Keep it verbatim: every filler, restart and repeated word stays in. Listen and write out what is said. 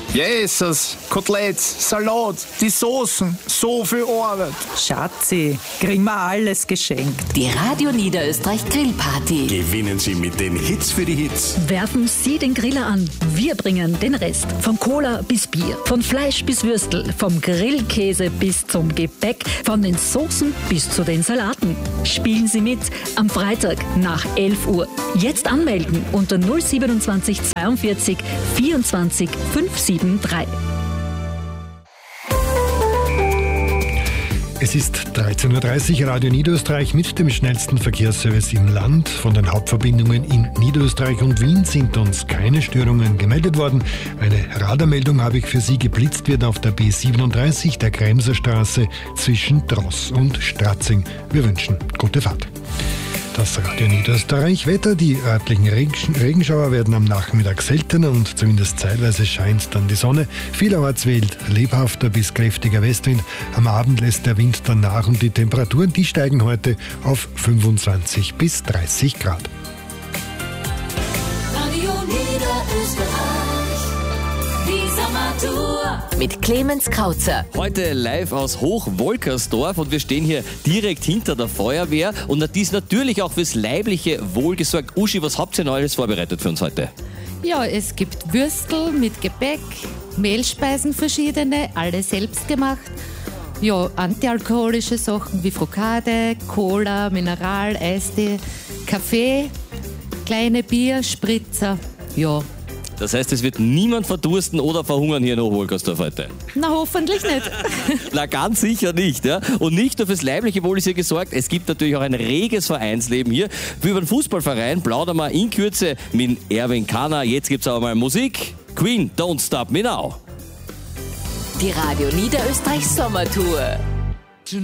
Jesus, Koteletts, Salat, die Soßen, so viel Arbeit. Schatzi, kriegen wir alles geschenkt. Die Radio Niederösterreich Grillparty. Gewinnen Sie mit den Hits für die Hits. Werfen Sie den Griller an. Wir bringen den Rest. Von Cola bis Bier, von Fleisch bis Würstel, vom Grillkäse bis zum Gebäck, von den Soßen bis zu den Salaten. Spielen Sie mit am Freitag nach elf Uhr. Jetzt anmelden unter null siebenundzwanzig zweiundvierzig vierundzwanzig fünfundsiebzig drei. Es ist dreizehn Uhr dreißig, Radio Niederösterreich mit dem schnellsten Verkehrsservice im Land. Von den Hauptverbindungen in Niederösterreich und Wien sind uns keine Störungen gemeldet worden. Eine Radarmeldung habe ich für Sie. Geblitzt wird auf der B siebenunddreißig, der Kremser Straße zwischen Tross und Stratzing. Wir wünschen gute Fahrt. Das Radio Niederösterreich Wetter. Die örtlichen Regenschauer werden am Nachmittag seltener und zumindest zeitweise scheint dann die Sonne. Vielerorts weht lebhafter bis kräftiger Westwind. Am Abend lässt der Wind dann nach und die Temperaturen, die steigen heute auf fünfundzwanzig bis dreißig Grad. Radio Niederösterreich, die Sommertour. Mit Clemens Krauzer. Heute live aus Hochwolkersdorf und wir stehen hier direkt hinter der Feuerwehr und hat dies natürlich auch fürs leibliche Wohl gesorgt. Uschi, was habt ihr noch alles vorbereitet für uns heute? Ja, es gibt Würstel mit Gebäck, Mehlspeisen verschiedene, alle selbst gemacht. Ja, antialkoholische Sachen wie Frukade, Cola, Mineral, Eistee, Kaffee, kleine Bier, Spritzer, ja. Das heißt, es wird niemand verdursten oder verhungern hier in Hochwolkersdorf heute? Na, hoffentlich nicht. Na, ganz sicher nicht. Ja? Und nicht nur fürs leibliche Wohl ist hier gesorgt, es gibt natürlich auch ein reges Vereinsleben hier. Für den Fußballverein plaudern wir in Kürze mit Erwin Kahner. Jetzt gibt's aber mal Musik. Queen, Don't Stop Me Now. Die Radio Niederösterreich Sommertour.